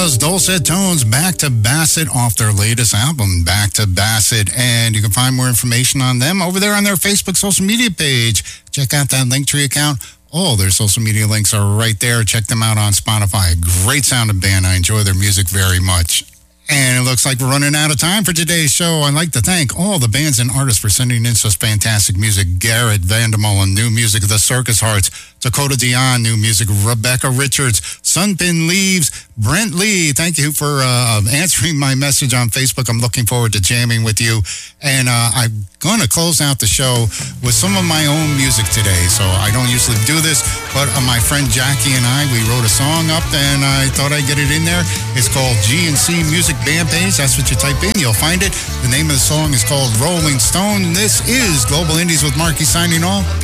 was Dulcet Tones, Back to Bassett, off their latest album, Back to Bassett. And you can find more information on them over there on their Facebook social media page. Check out that Linktree account. All their social media links are right there. Check them out on Spotify. Great sounding band. I enjoy their music very much. And it looks like we're running out of time for today's show. I'd like to thank all the bands and artists for sending in such fantastic music. Garrett Vandermolen, new music, The Circus Hearts. Dakota Dion, new music. Rebecca Richards, Sunpin Leaves. Brent Lee, thank you for answering my message on Facebook. I'm looking forward to jamming with you. And I'm going to close out the show with some of my own music today. So I don't usually do this, but my friend Jackie and I, we wrote a song up, and I thought I'd get it in there. It's called G&C Music Band Page. That's what you type in. You'll find it. The name of the song is called Rolling Stone. This is Global Indies with Marky signing off.